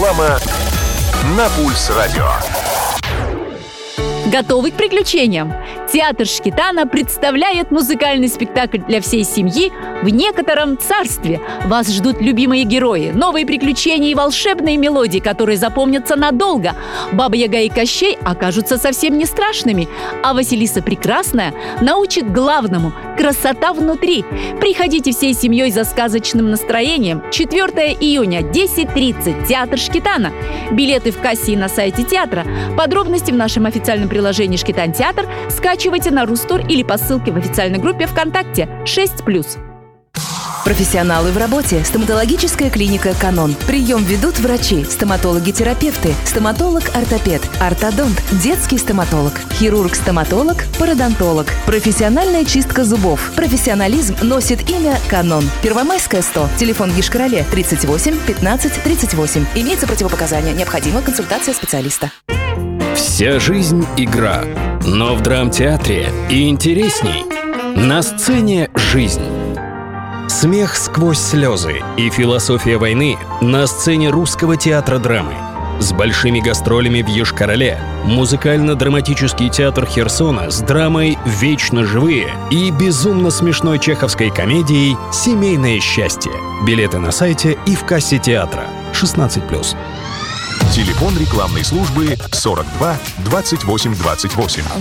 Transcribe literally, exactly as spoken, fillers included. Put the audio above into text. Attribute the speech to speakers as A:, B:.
A: Реклама на Пульс радио.
B: Готовы к приключениям? Театр Шкитана представляет музыкальный спектакль для всей семьи «В некотором царстве». Вас ждут любимые герои, новые приключения и волшебные мелодии, которые запомнятся надолго. Баба-Яга и Кощей окажутся совсем не страшными, а Василиса Прекрасная научит главному – красота внутри. Приходите всей семьей за сказочным настроением. четвёртого июня, десять тридцать, Театр Шкитана. Билеты в кассе и на сайте театра. Подробности в нашем официальном приложении «Шкитан Театр». Скачивайте на Рустур или по ссылке в официальной группе ВКонтакте шесть плюс.
C: Профессионалы в работе. Стоматологическая клиника «Канон». Прием ведут врачи, стоматологи-терапевты, стоматолог-ортопед, ортодонт, детский стоматолог, хирург-стоматолог, пародонтолог. Профессиональная чистка зубов. Профессионализм носит имя «Канон». Первомайская, сто. Телефон в Йошкар-Оле тридцать восемь пятнадцать тридцать восемь. Имеются противопоказания. Необходима консультация специалиста.
D: Вся жизнь – игра, но в драмтеатре и интересней. На сцене жизнь. Смех сквозь слезы и философия войны на сцене Русского театра драмы. С большими гастролями в Йошкар-Оле музыкально-драматический театр Херсона с драмой «Вечно живые» и безумно смешной чеховской комедией «Семейное счастье». Билеты на сайте и в кассе театра. шестнадцать плюс.
A: Телефон рекламной службы сорок два двадцать восемь двадцать восемь.